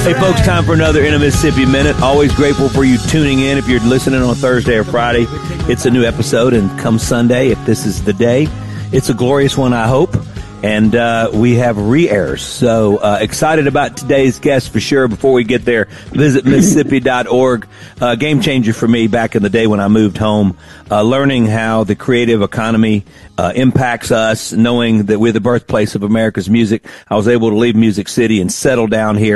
Hey, folks, time for another In a Mississippi Minute. Always grateful for you tuning in. If you're listening on Thursday or Friday, it's a new episode. And come Sunday, if this is the day, it's a glorious one, I hope. And we have re-airs. So excited about today's guest for sure. Before we get there, visit Mississippi.org. Game changer for me back in the day when I moved home. Learning how the creative economy impacts us, knowing that we're the birthplace of America's music. I was able to leave Music City and settle down here.